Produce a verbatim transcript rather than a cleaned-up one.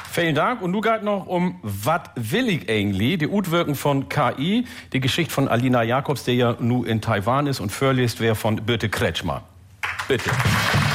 Vielen Dank. Und nun geht noch um Wat will ich eigentlich? Die Utwirken von K I, die Geschichte von Alina Jacobs, der ja nu in Taiwan ist und vorliest, wer von Birte Kretschmer. Bitte.